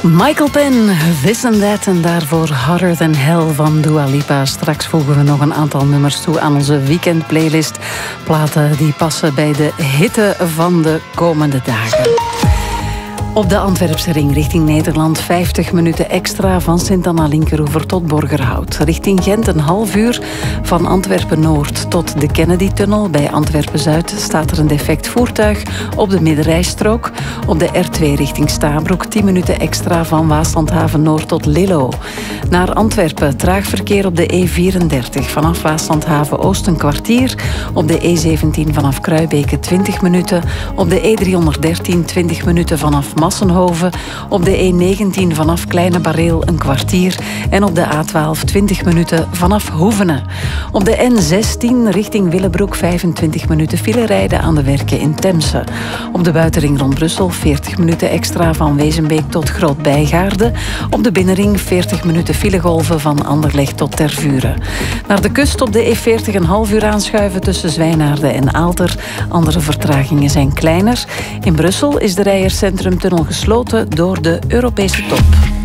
Michael Penn, This and That en daarvoor Hotter Than Hell van Dua Lipa. Straks voegen we nog een aantal nummers toe aan onze weekendplaylist. Platen die passen bij de hitte van de komende dagen. Op de Antwerpse ring richting Nederland 50 minuten extra van Sint-Anna-Linkeroever tot Borgerhout. Richting Gent een half uur van Antwerpen-Noord tot de Kennedy-tunnel. Bij Antwerpen-Zuid staat er een defect voertuig op de middenrijstrook. Op de R2 richting Stabroek 10 minuten extra van Waaslandhaven-Noord tot Lillo. Naar Antwerpen traag verkeer op de E34 vanaf Waaslandhaven-Oost een kwartier. Op de E17 vanaf Kruibeke 20 minuten. Op de E313 20 minuten vanaf Massenhoven, op de E19 vanaf Kleine Bareel een kwartier en op de A12 20 minuten vanaf Hoevenen. Op de N16 richting Willebroek 25 minuten file rijden aan de werken in Temse. Op de buitenring rond Brussel 40 minuten extra van Wezenbeek tot Groot-Bijgaarde. Op de binnenring 40 minuten filegolven van Anderlecht tot Tervuren. Naar de kust op de E40 een half uur aanschuiven tussen Zwijnaarden en Aalter. Andere vertragingen zijn kleiner. In Brussel is de Rijerscentrum-tunnel gesloten door de Europese top.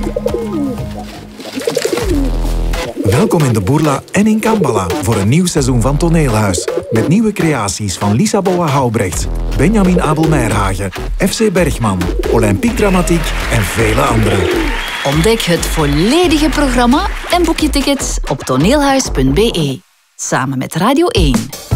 Welkom in de Bourla en in Kambala voor een nieuw seizoen van Toneelhuis. Met nieuwe creaties van Lisa Boa-Houbrechts, Benjamin Abel-Meirhagen, FC Bergman, Olympique Dramatiek en vele anderen. Ontdek het volledige programma en boek je tickets op toneelhuis.be. Samen met Radio 1.